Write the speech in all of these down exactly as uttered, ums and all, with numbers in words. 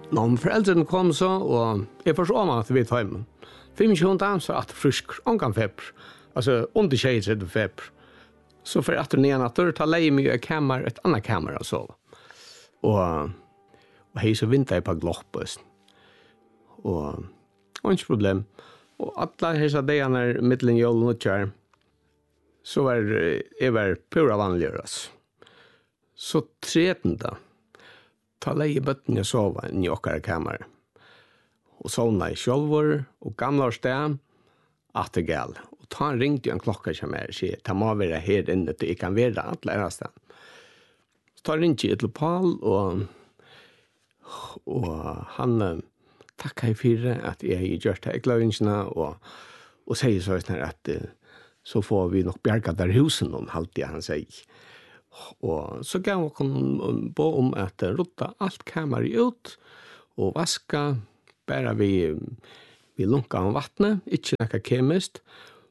Når foreldrene kom så, og jeg forstår meg at vi tar hjemme. femogtjugunda dagen så at frisk, ångan feber. Altså under tjejtredje feber. Så for at den ene at ta leie mye et kammer, et annet kammer å sove. Og, og hei så vinter jeg på gloppet. Og, og ikke problem. Og alle hese dagene mittelen jøl og nødkjær, så var jeg var pura vanliggjøres. Så tredende, ta leie bøtten jeg sova i okkara kammer. Og sovna i sjølvor, og gamla sted, at det gal. Og ta en ringte en klokka som er, sier, ta må være her inne, til jeg kan være alle ære sted. Så ta ringte jeg til Paul, og, og han takka i fire at jeg har gjort det eklavingene, og, og sier så at så får vi nok bjerga der husen noen halvtid, han sier. Og så gav han på om at rotta alt kammeret ut, og vaska, bare vi, vi lunka om vattnet, ikke noe kemisk,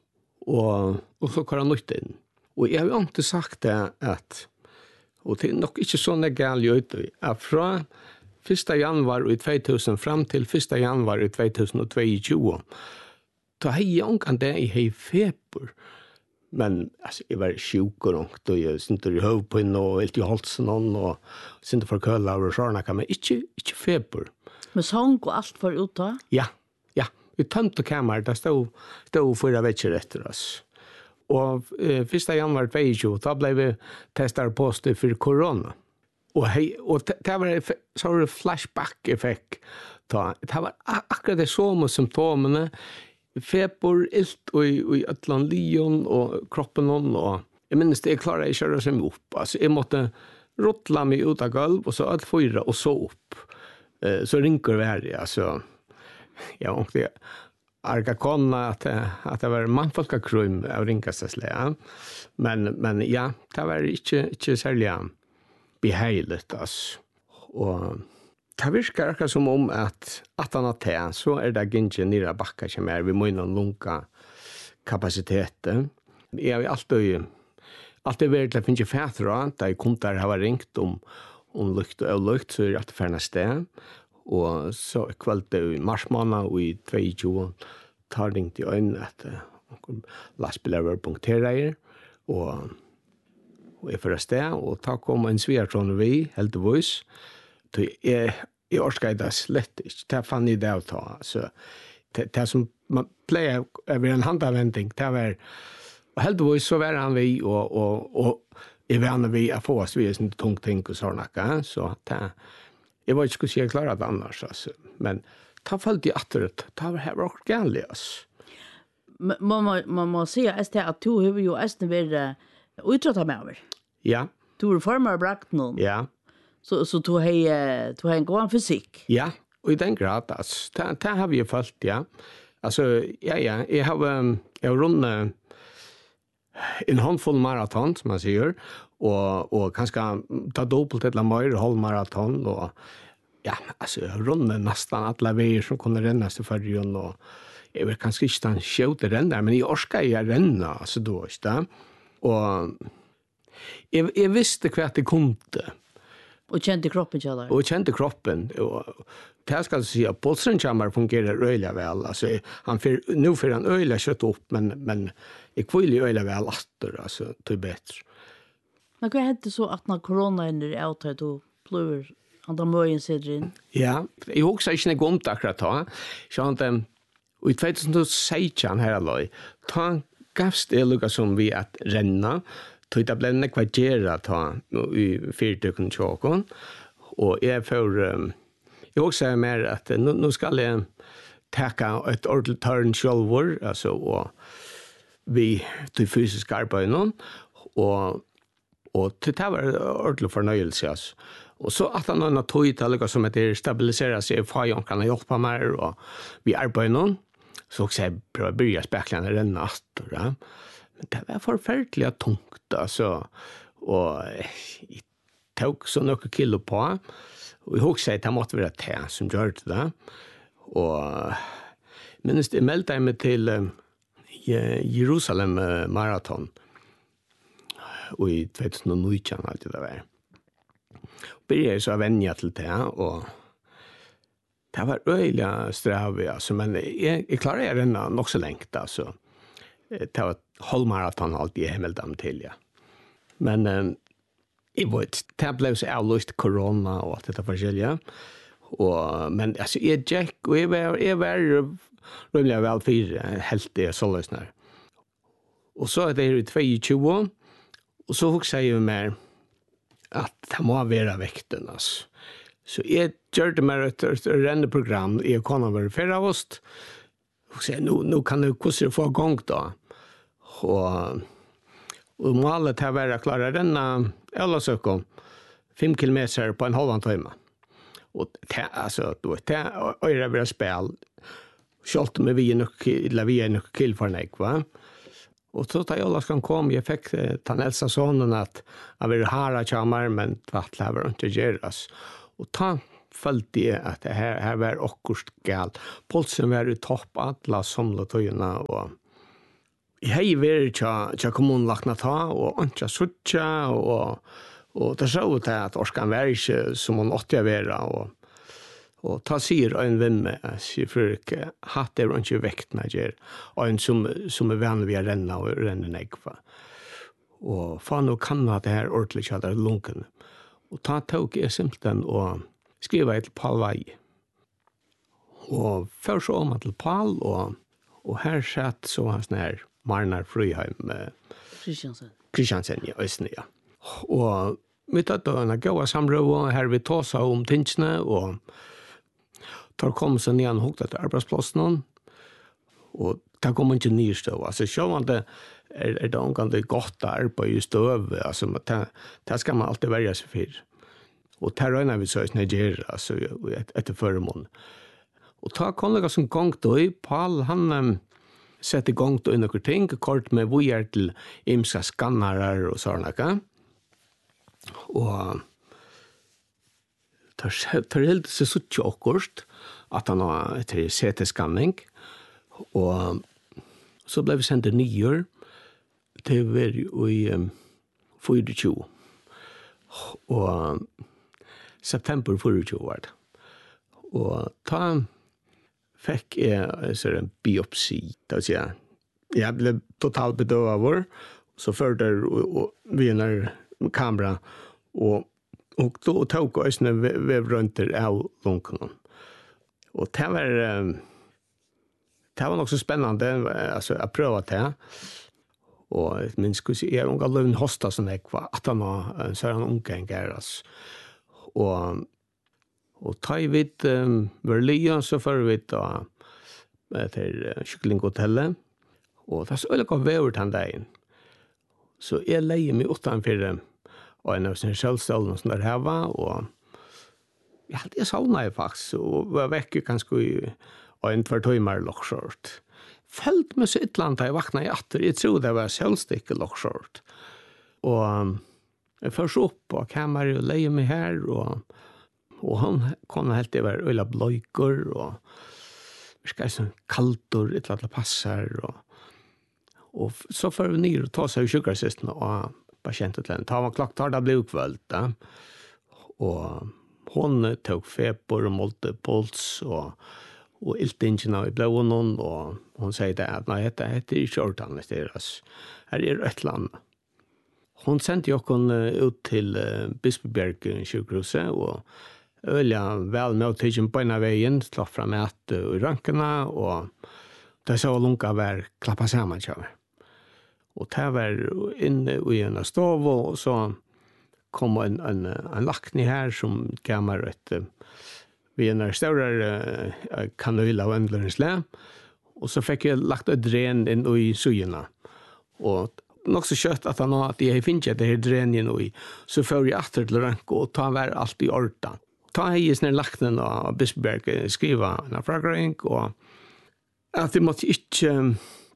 og, og så kan han nytte inn. Og jeg har jo alltid sagt det at, og det er nok ikke sånn det galt ut, at fra første januar i två tusen fram til første januar i två tusen tjueto, da har jeg omkring det i hei feber. Men altså, jeg var sjuk og rongt, og jeg syntes i høvpinnen og helt i halsen, og syntes for køla og sånne, men ikke, ikke feber. Men sång og alt for ut da? Ja, ja. Vi tømte kammer, det stod, stod fyra vekker etter oss. Og eh, første januar tjueto, da ble vi testet positiv for korona. Og, hei, og det, det var så var det flashback-effekt. Det var akkurat det samme symptomene, feber, ilt og i Atlant Lion og kroppen og, og jeg minnes det, jeg klarer ikke å kjøre seg opp. Altså, jeg måtte rottla meg ut av gulv, og så alt fyra, og så opp. Eh, så ringer vi her, altså. Ja, og det arga konna at, at det var mannfolkakrum av ringkasteslega. Men, men ja, det var ikke, ikke særlig beheilet, altså. Og det virker akkurat som om at at han har det, så er det ikke nere bakka som er, vi må inn og lunka kapasiteten. Jeg har alltid, alltid vært til å finne fætre, da jeg kom der har ringt om, om lukt og lukt, så er det alltid færne sted. Og så kvelte i marsmåned og i tjueto, tar ringt i øynene at uh, lastbiler var punktereier, og, og jeg fører sted, og ta kom en sviartrån vi, heldigvis. Jeg, jeg orsker det slett ikke. Det fann jeg det å ta. Så, det, det som man pleier over en handavvending, det var, og heldigvis så var han vi, og, og, og jeg var han vi å få oss vi sånne tungt ting og sånne. Så det, jeg var ikke skulle si jeg klarer det annars. Altså. Men det følte jeg atter ut. Det var her også gærlig. Man, man, man må si at du har jo æsten vært utrettet med over. Ja. Du har formet brakt noen. Ja. Så så du har du har en god fysik. Ja, och i den grad alltså. Det, det har vi ju följt, ja. Alltså ja ja, jag har jag har runnit en handfull maraton som man säger och och kanske ta dubbelt eller mer halvmaraton och ja, alltså runnit nästan alla vägar som kunde rennas till förrjun och jag vill kanske inte en skjuta den där men jag orkar jag renna alltså då inte. Och jag, jag visste kvart det kunde. Och kände kroppen så där. Och kände kroppen och det ska jag säga pulsen chamber fungerar öliga väl alltså han för nu för han öliga kött upp men men jag vill ju öliga väl åter alltså till bättre. Men vad hände så att när corona under outtag då blur andra möjen sitter in? Ja, jag också inte gå akkurat ta. Så han den och i tjugohundrasexton här alltså ta gavst det lukka som vi att renna. Tog det ble nekva gjerra ta i fyrtøkken tjåkon, og jeg får, um, jeg også er mer at nå, nå skal jeg teka et ordentlig tørn sjølvor, altså, og vi til fysisk arbeid nå, og, og til det var ordentlig fornøyelse, altså. Og så at han har tog til noe som heter stabilisere seg, fajon kan ha hjelpe meg, og vi arbeider nå, så også jeg prøver å begynne speklene renne atter, ja. Men det var forferdelig tungt, altså, og jeg tok så noen kilo på, og jeg husker at det måtte være det som gjør det, og men jeg meldte meg til uh, Jerusalem uh, maraton, og i tjugohundranitton alltid det var. Begynte jeg så å vende til det, og det var öliga sträv, alltså, men jag, jag klarar det nog så länge. Alltså. Det var halvmaraton alltid jag hemmet dem till, ja. Men eh, jag vet, det blev så avlyst corona och allt detta forskjelliga. Och, men alltså, jag gick och jag var, jag var rymliga väl för helt det så lösnar. Och så är det i tjugo och så huxar jag mer att det må vara vikten, alltså. Så jag gjorde mig ett, ett renneprogram i ekonomi för av oss. Och så nu, nu kan du kurser få igång då. Och, och målet har varit att klara denna eller så fem kilometer på en halv timme. Och det, alltså, du vet, det är det spel. Skjalt med vi nog, eller vi är nog kill för mig, va? Och så tar jag ska komma, jag fick ta Nelsa sonen att jag vill höra chamar, men att det var inte göras. Och ta följde jag att det här, här var okkurst gal. Polsen var i topp alla somlatöjorna och jag har ju varit till kommunlagna ta och inte suttja och, och det så ut att orskan var inte som hon åtte vara och och ta sig en vimme så för att hatt det runt ju väktna ger och en som som är vän vi renna och renna nägva. Och fan då kan att det här ordentligt hade lunken. Och ta tog är simpelt och skriva ett Paul. Och för så om till Paul och och här satt så hans när Marnar Friheim med Kristiansen. Kristiansen ja, ja. Och mitt att då en goda samråd här vi tar så om tingsna och tar kom sen igen hukt att arbetsplatsen och där kommer inte nystå. Alltså så man det är är det kan det gott där på just över alltså det det ska man alltid välja sig för. Och där är vi så i Nigeria alltså efter förmån. Och ta kollega som gång då i Paul han um, sätter igång då några ting kort med vojar till imska skannarer och sådana kan. Och tar tar helt så så tjockost att han har ett C T-skanning och så blev vi sendt till nyår det var i um, tjugo och september tjugo var det. Och ta fick jag så en biopsi då så jag jag blev totalt bedövad så förde vi när kamera och och då tog jag såna vävrönter av lunken. Och det var det var också spännande alltså att pröva det. Och min skulle se en gång lön hosta som jag var att han har så en ungängaras. Och och ta i vid um, Berlin så för vi då till kycklinghotellet. Och det så olika vävert han där. Så jag lejer mig utanför och en av sin självställen som där här var och jag hade jag savnade jag faktiskt och var väck kanske i en två timmar lockshort. Fällt med så ett land jag vaknade i åter. Jag tror det var självstick lockshort. Och um, jag förs upp på kameran och lejer mig här och och han kom helt över öla blöjkor och vi ska så kaltor ett alla passar och och så för vi ner och ta sig sjukhuset och patienten till ta var klart tar det blev kvällt och hon tog feber och målte puls och och iltingen i blånen och hon säger att nej det heter ju shortan deras här är ett land. Hon sände ju kon ut till Bispebjerg sjukhuset och öliga väl med till på en vägen slapp fram att och rankarna och det så långa var klappa samman så. Och det var inne i en stov och så kom en en en lackni här som gamar ett vi en större kanal av ändlönsle och så fick jag lagt ett dren in i sujorna. Och nog så kött att han har att jag finner det här dren i så får jag åter till rank och ta var allt i ordan. Ta hej snär lakten och Bispebjerg skriva en fragring och att det måste inte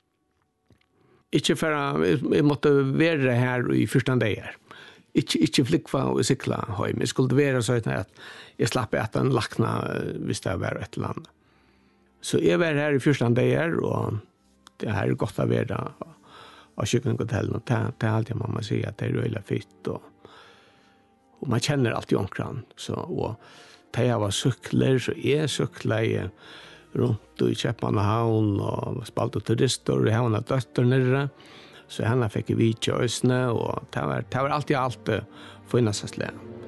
inte för jag måste vara här i första dagar. Inte inte flickva och cykla hem. Jag skulle vara så att jag slapp att en lakna visst det var ett land. Så jag var här i första dagar och det här är gott att vara och kycklinghotellet och det är alltid mamma säger att det är röjla fitt och och man känner alltid omkran så och det var cyklar så är cyklar runt i Köpenhamn och spalt och turister och han har dotter nere så han fick vi tjösne och det var det var alltid allt finnas slä.